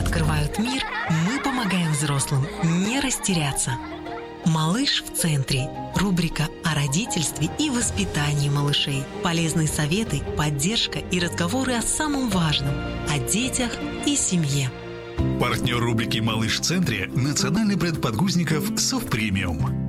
открывают мир, мы помогаем взрослым не растеряться. «Малыш в центре» – рубрика о родительстве и воспитании малышей. Полезные советы, поддержка и разговоры о самом важном – о детях и семье. Партнер рубрики «Малыш в центре» – национальный бренд подгузников «Совпремиум».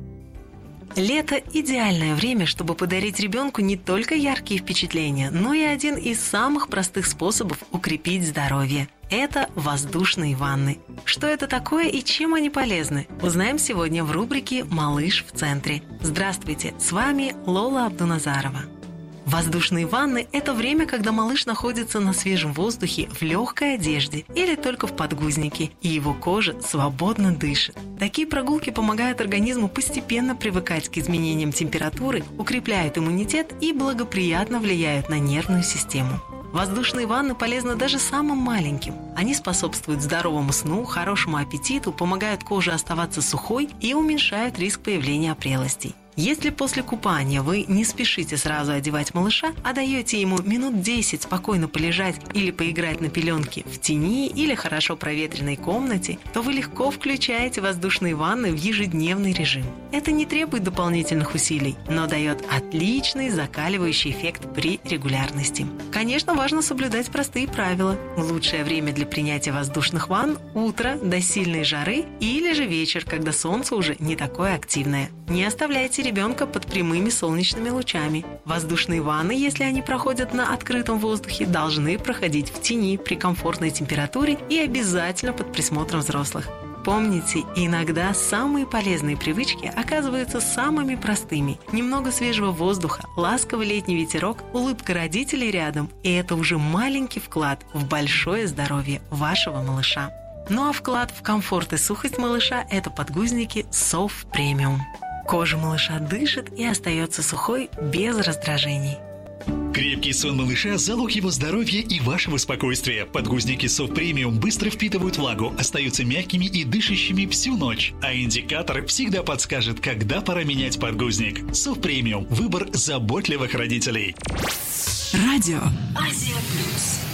Лето – идеальное время, чтобы подарить ребенку не только яркие впечатления, но и один из самых простых способов укрепить здоровье. Это воздушные ванны. Что это такое и чем они полезны? Узнаем сегодня в рубрике «Малыш в центре». Здравствуйте, с вами Лола Абдуназарова. Воздушные ванны – это время, когда малыш находится на свежем воздухе в легкой одежде или только в подгузнике, и его кожа свободно дышит. Такие прогулки помогают организму постепенно привыкать к изменениям температуры, укрепляют иммунитет и благоприятно влияют на нервную систему. Воздушные ванны полезны даже самым маленьким. Они способствуют здоровому сну, хорошему аппетиту, помогают коже оставаться сухой и уменьшают риск появления опрелостей. Если после купания вы не спешите сразу одевать малыша, а даете ему минут 10 спокойно полежать или поиграть на пеленке в тени или хорошо проветренной комнате, то вы легко включаете воздушные ванны в ежедневный режим. Это не требует дополнительных усилий, но дает отличный закаливающий эффект при регулярности. Конечно, важно соблюдать простые правила. Лучшее время для принятия воздушных ванн – утро до сильной жары или же вечер, когда солнце уже не такое активное. Не оставляйте ребенка под прямыми солнечными лучами. Воздушные ванны, если они проходят на открытом воздухе, должны проходить в тени при комфортной температуре и обязательно под присмотром взрослых. Помните, иногда самые полезные привычки оказываются самыми простыми. Немного свежего воздуха, ласковый летний ветерок, улыбка родителей рядом – и это уже маленький вклад в большое здоровье вашего малыша. Ну а вклад в комфорт и сухость малыша – это подгузники Совпремиум. Кожа малыша дышит и остается сухой без раздражений. Крепкий сон малыша – залог его здоровья и вашего спокойствия. Подгузники Совпремиум быстро впитывают влагу, остаются мягкими и дышащими всю ночь. А индикатор всегда подскажет, когда пора менять подгузник. Совпремиум – выбор заботливых родителей. Радио Азия Плюс.